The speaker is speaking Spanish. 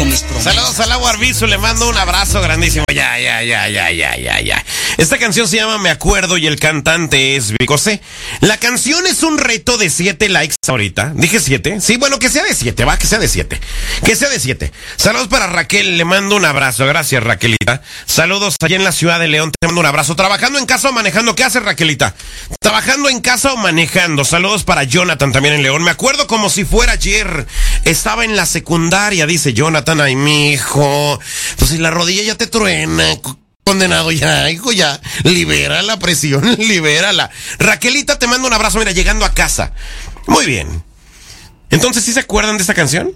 con mis promesas. Saludos al agua Arbizu, le mando un abrazo grandísimo. Ya. Esta canción se llama Me Acuerdo y el cantante es Vico C. La canción es un reto de 7 likes ahorita. ¿Dije 7? Sí, bueno, que sea de 7, va, que sea de 7. Que sea de 7. Saludos para Raquel, le mando un abrazo. Gracias, Raquelita. Saludos allá en la ciudad de León, te mando un abrazo. ¿Trabajando en casa o manejando? ¿Qué hace, Raquelita? ¿Trabajando en casa o manejando? Saludos para Jonathan también en León. Me acuerdo como si fuera ayer. Estaba en la secundaria, dice Jonathan. Ay, mi hijo. Pues si la rodilla ya te truena, condenado ya, hijo, ya. Libera la presión, libérala. Raquelita, te mando un abrazo, mira, llegando a casa. Muy bien. Entonces, ¿sí se acuerdan de esta canción?